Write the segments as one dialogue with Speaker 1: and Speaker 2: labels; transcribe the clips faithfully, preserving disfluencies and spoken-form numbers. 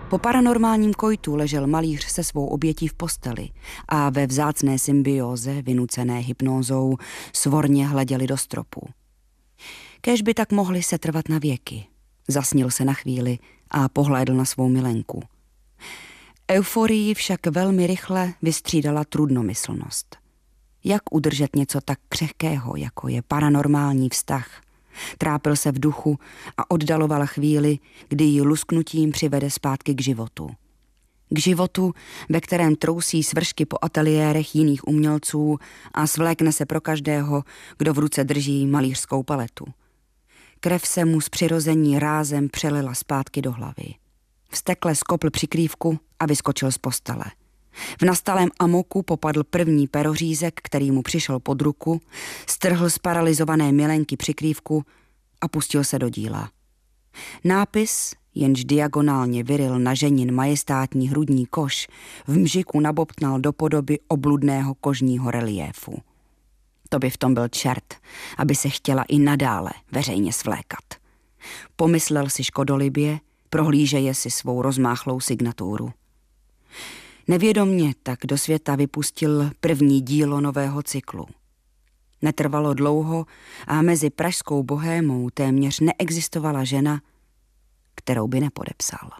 Speaker 1: Po paranormálním kojtu ležel malíř se svou obětí v posteli a ve vzácné symbióze, vynucené hypnózou, svorně hleděli do stropu. Kéž by tak mohli setrvat na věky. Zasnil se na chvíli a pohlédl na svou milenku. Euforii však velmi rychle vystřídala trudnomyslnost. Jak udržet něco tak křehkého, jako je paranormální vztah? Trápil se v duchu a oddaloval chvíli, kdy ji lusknutím přivede zpátky k životu. K životu, ve kterém trousí svršky po ateliérech jiných umělců a svlékne se pro každého, kdo v ruce drží malířskou paletu. Krev se mu z přirození rázem přelila zpátky do hlavy. Vztekle skopl přikrývku a vyskočil z postele. V nastalém amoku popadl první perořízek, který mu přišel pod ruku, strhl z paralyzované milenky přikrývku a pustil se do díla. Nápis, jenž diagonálně vyril na ženin majestátní hrudní koš, v mžiku nabobtnal do podoby obludného kožního reliéfu. To by v tom byl čert, aby se chtěla i nadále veřejně svlékat. Pomyslel si škodolibě, prohlížeje si svou rozmáchlou signaturu. Nevědomně tak do světa vypustil první dílo nového cyklu. Netrvalo dlouho a mezi pražskou bohémou téměř neexistovala žena, kterou by nepodepsal.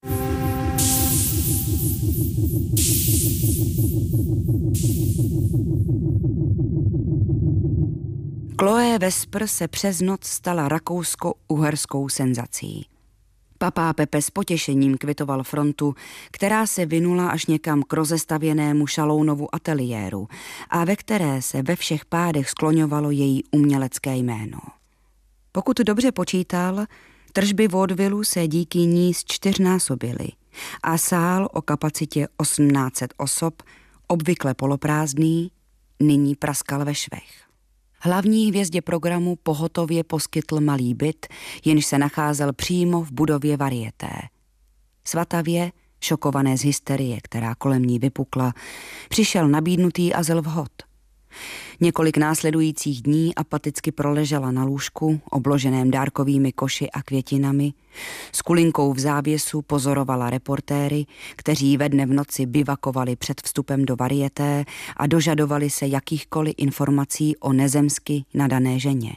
Speaker 1: Chloé Vesper se přes noc stala rakousko-uherskou senzací. Papá Pepe s potěšením kvitoval frontu, která se vinula až někam k rozestavěnému Šalounovu ateliéru a ve které se ve všech pádech skloňovalo její umělecké jméno. Pokud dobře počítal, tržby vaudevillu se díky ní zčtyřnásobily a sál o kapacitě osmnáct set osob, obvykle poloprázdný, nyní praskal ve švech. Hlavní hvězdě programu pohotově poskytl malý byt, jenž se nacházel přímo v budově Varieté. Svatavě, šokované z hysterie, která kolem ní vypukla, přišel nabídnutý azyl vhod. Několik následujících dní apaticky proležela na lůžku, obloženém dárkovými koši a květinami. S kulinkou v závěsu pozorovala reportéry, kteří ve dne v noci bivakovali před vstupem do Varieté a dožadovali se jakýchkoliv informací o nezemsky nadané ženě.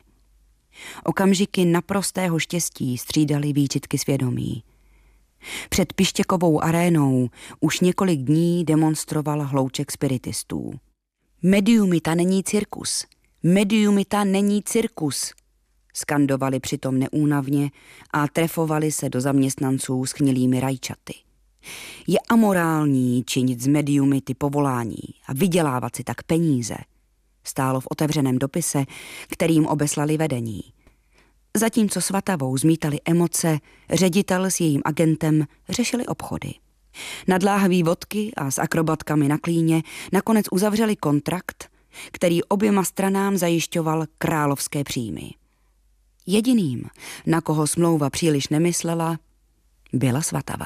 Speaker 1: Okamžiky naprostého štěstí střídaly výčitky svědomí. Před Pištěkovou arénou už několik dní demonstroval hlouček spiritistů. Mediumita není cirkus, mediumita není cirkus, skandovali přitom neúnavně a trefovali se do zaměstnanců s chnilými rajčaty. Je amorální činit z mediumity povolání a vydělávat si tak peníze, stálo v otevřeném dopise, kterým obeslali vedení. Zatímco Svatavou zmítali emoce, ředitel s jejím agentem řešili obchody. Nad láhví vodky a s akrobatkami na klíně nakonec uzavřeli kontrakt, který oběma stranám zajišťoval královské příjmy. Jediným, na koho smlouva příliš nemyslela, byla Svatava.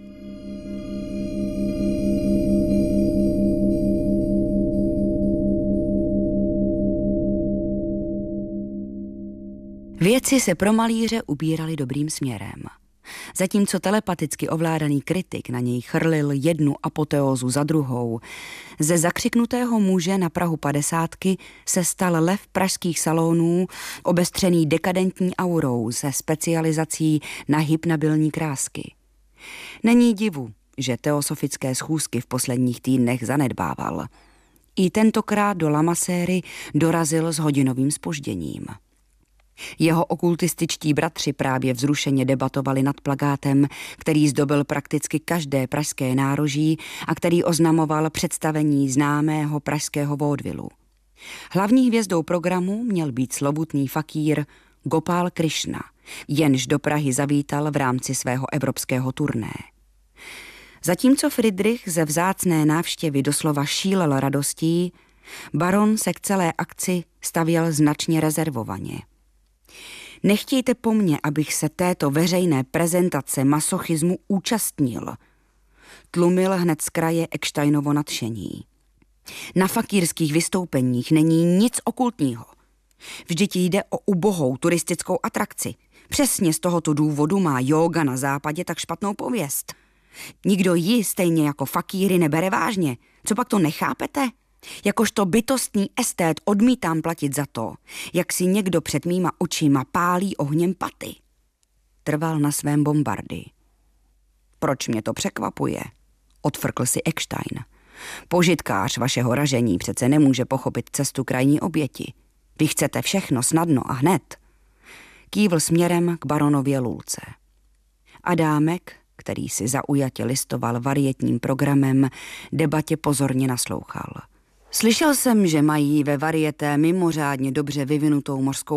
Speaker 1: Věci se pro malíře ubíraly dobrým směrem. Zatímco telepaticky ovládaný kritik na něj chrlil jednu apoteózu za druhou, ze zakřiknutého muže na prahu padesátky se stal lev pražských salonů obestřený dekadentní aurou se specializací na hypnabilní krásky. Není divu, že teosofické schůzky v posledních týdnech zanedbával. I tentokrát do Lamaséry dorazil s hodinovým zpožděním. Jeho okultističtí bratři právě vzrušeně debatovali nad plakátem, který zdobil prakticky každé pražské nároží a který oznamoval představení známého pražského vaudevillu. Hlavní hvězdou programu měl být slovutný fakír Gopal Krishna, jenž do Prahy zavítal v rámci svého evropského turné. Zatímco Friedrich ze vzácné návštěvy doslova šílel radostí, baron se k celé akci stavěl značně rezervovaně. Nechtějte po mně, abych se této veřejné prezentace masochismu účastnil, tlumil hned z kraje Ecksteinovo nadšení. Na fakírských vystoupeních není nic okultního. Vždyť jde o ubohou turistickou atrakci. Přesně z tohoto důvodu má jóga na západě tak špatnou pověst. Nikdo ji stejně jako fakíry nebere vážně. Co pak to nechápete? Jakožto bytostný estét odmítám platit za to, jak si někdo před mýma očima pálí ohněm paty. Trval na svém Bombardy. Proč mě to překvapuje? Odfrkl si Eckstein. Požitkář vašeho ražení přece nemůže pochopit cestu krajní oběti. Vy chcete všechno snadno a hned. Kývl směrem k baronově Lulce. Adámek, který si zaujatě listoval varietním programem, debatě pozorně naslouchal. Slyšel jsem, že mají ve varieté mimořádně dobře vyvinutou mořskou